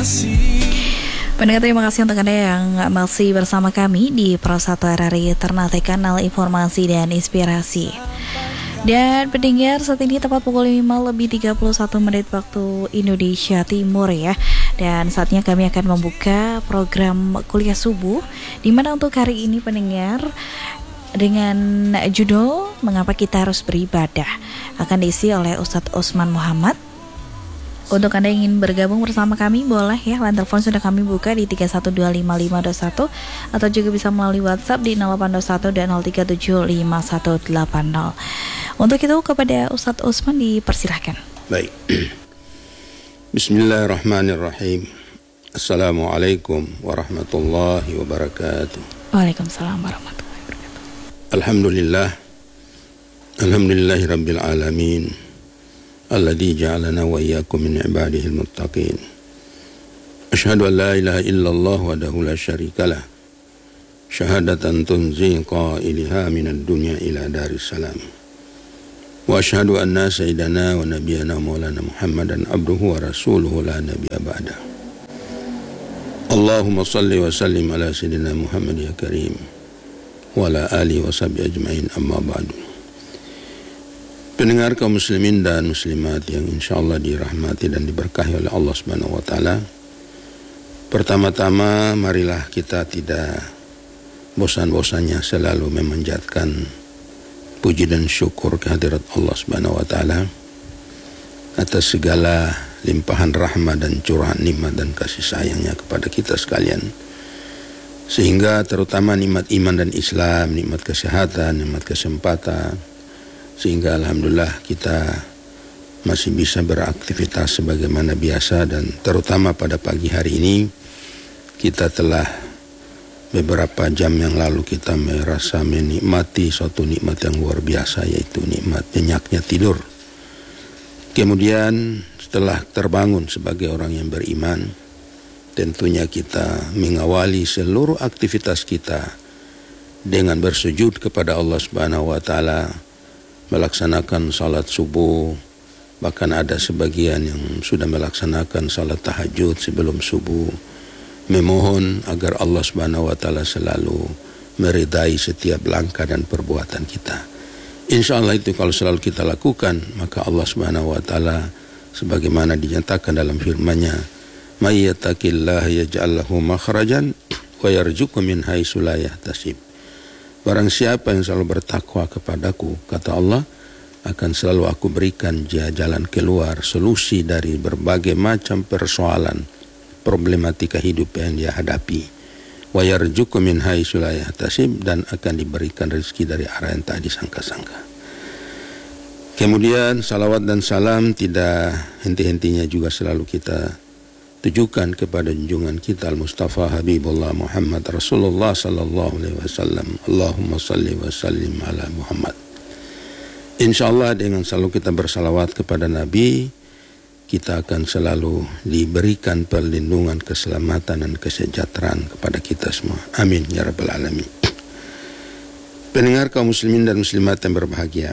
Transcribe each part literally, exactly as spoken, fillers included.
Pendengar, terima kasih untuk Anda yang masih bersama kami di Pro satu R R I Ternate, kanal informasi dan inspirasi. Dan pendengar, saat ini tepat pukul lima lebih tiga puluh satu menit waktu Indonesia Timur ya. Dan saatnya kami akan membuka program kuliah subuh, di mana untuk hari ini pendengar, dengan judul Mengapa Kita Harus Beribadah, akan diisi oleh Ustadz Usman Muhammad. Untuk Anda yang ingin bergabung bersama kami, boleh ya, line telepon sudah kami buka di tiga satu dua lima lima dua satu, atau juga bisa melalui WhatsApp di nol delapan dua satu dan nol tiga tujuh lima satu delapan nol. Untuk itu kepada Ustadz Usman dipersilahkan. Baik. Bismillahirrahmanirrahim. Assalamualaikum warahmatullahi wabarakatuh. Waalaikumsalam warahmatullahi wabarakatuh. Alhamdulillah. Alhamdulillahi rabbil alamin. Alladzi ja'alana wa iyyakum min ibadihil muttaqin. Asyhadu an la ilaha illallah wahdahu la syarikalah. Syahadatan tunzi qailaha minad dunya ila daris salam. Wa asyhadu anna sayyidana wa nabiyyana maulana Muhammadan abduhu wa rasuluhu la nabiyya ba'da. Allahumma salli wa sallim ala sayyidina Muhammad ya karim wa ala alihi wa sahbihi ajmain, amma ba'du. Pendengar kaum muslimin dan muslimat yang insyaallah dirahmati dan diberkahi oleh Allah Subhanahu wa taala. Pertama-tama marilah kita tidak bosan-bosannya selalu memanjatkan puji dan syukur kehadirat Allah Subhanahu wa taala atas segala limpahan rahmat dan curahan nikmat dan kasih sayangnya kepada kita sekalian. Sehingga terutama nikmat iman dan Islam, nikmat kesehatan, nikmat kesempatan, sehingga alhamdulillah kita masih bisa beraktivitas sebagaimana biasa. Dan terutama pada pagi hari ini kita telah beberapa jam yang lalu kita merasa menikmati suatu nikmat yang luar biasa, yaitu nikmat nyenyaknya tidur. Kemudian setelah terbangun sebagai orang yang beriman, tentunya kita mengawali seluruh aktivitas kita dengan bersujud kepada Allah Subhanahu wa taala, melaksanakan salat subuh. Bahkan ada sebagian yang sudah melaksanakan salat tahajud sebelum subuh, memohon agar Allah Subhanahu wa taala selalu meridai setiap langkah dan perbuatan kita. Insyaallah itu kalau selalu kita lakukan, maka Allah Subhanahu wa taala sebagaimana dinyatakan dalam firman-Nya, "May yattaqillaha yaj'al lahu makhrajan wa yarzuqhu min haitsu la yahtasib." Barang siapa yang selalu bertakwa kepadaku, kata Allah, akan selalu aku berikan dia jalan keluar, solusi dari berbagai macam persoalan, problematika hidup yang dia hadapi. Wa yarzuqhu min haitsu la yahtasib, dan akan diberikan rezeki dari arah yang tak disangka-sangka. Kemudian salawat dan salam tidak henti-hentinya juga selalu kita tujukan kepada junjungan kita Al-Mustafa Habibullah Muhammad Rasulullah sallallahu alaihi wasallam. Allahumma salli wa sallim ala Muhammad. Insyaallah dengan selalu kita bersalawat kepada Nabi, kita akan selalu diberikan perlindungan, keselamatan dan kesejahteraan kepada kita semua. Amin ya rabbal alamin. Pendengar kaum muslimin dan muslimat yang berbahagia,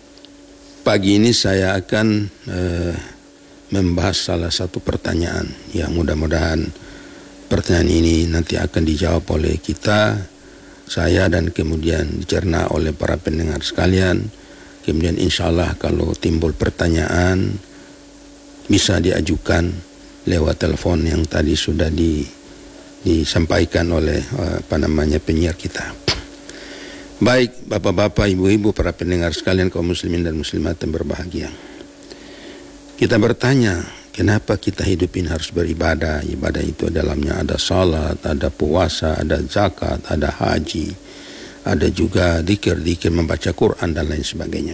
pagi ini saya akan uh, membahas salah satu pertanyaan yang mudah-mudahan pertanyaan ini nanti akan dijawab oleh kita, saya, dan kemudian dicerna oleh para pendengar sekalian. Kemudian insya Allah kalau timbul pertanyaan bisa diajukan lewat telepon yang tadi sudah di, disampaikan oleh apa namanya penyiar kita. Baik bapak-bapak, ibu-ibu, para pendengar sekalian kaum muslimin dan muslimat yang berbahagia. Kita bertanya, kenapa kita hidup ini harus beribadah? Ibadah itu dalamnya ada salat, ada puasa, ada zakat, ada haji, ada juga zikir-zikir, membaca Quran dan lain sebagainya.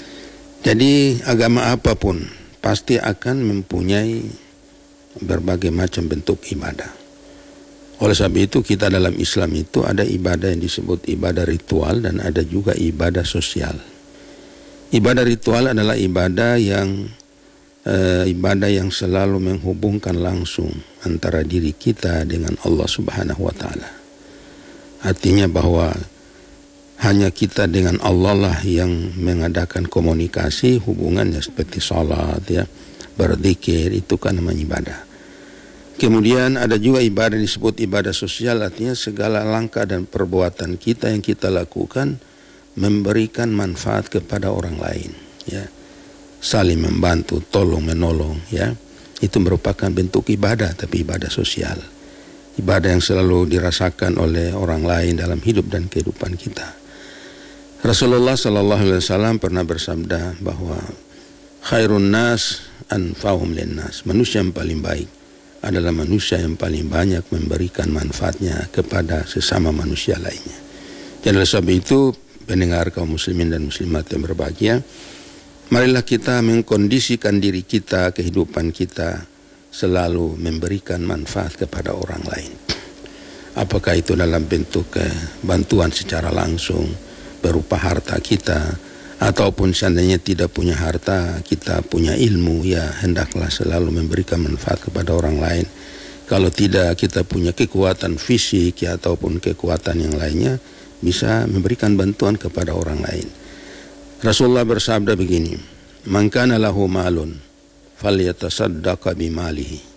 Jadi agama apapun pasti akan mempunyai berbagai macam bentuk ibadah. Oleh sebab itu kita dalam Islam itu ada ibadah yang disebut ibadah ritual dan ada juga ibadah sosial. Ibadah ritual adalah ibadah yang Uh, ibadah yang selalu menghubungkan langsung antara diri kita dengan Allah Subhanahu wa taala. Artinya bahwa hanya kita dengan Allah lah yang mengadakan komunikasi, hubungannya seperti salat ya, berzikir, itu kan namanya ibadah. Kemudian ada juga ibadah disebut ibadah sosial, artinya segala langkah dan perbuatan kita yang kita lakukan memberikan manfaat kepada orang lain, ya. Saling membantu, tolong menolong, ya. Itu merupakan bentuk ibadah, tapi ibadah sosial. Ibadah yang selalu dirasakan oleh orang lain dalam hidup dan kehidupan kita. Rasulullah sallallahu alaihi wasallam pernah bersabda bahwa khairun nas anfa'uhum linnas. Manusia yang paling baik adalah manusia yang paling banyak memberikan manfaatnya kepada sesama manusia lainnya. Dan oleh sebab itu, pendengar kaum muslimin dan muslimat yang berbahagia, marilah kita mengkondisikan diri kita, kehidupan kita selalu memberikan manfaat kepada orang lain. Apakah itu dalam bentuk bantuan secara langsung berupa harta kita, ataupun seandainya tidak punya harta, kita punya ilmu, ya hendaklah selalu memberikan manfaat kepada orang lain. Kalau tidak, kita punya kekuatan fisik, ya ataupun kekuatan yang lainnya, bisa memberikan bantuan kepada orang lain. Rasulullah bersabda begini, "Man kana lahu malun falyatasaddaqa bimalihi."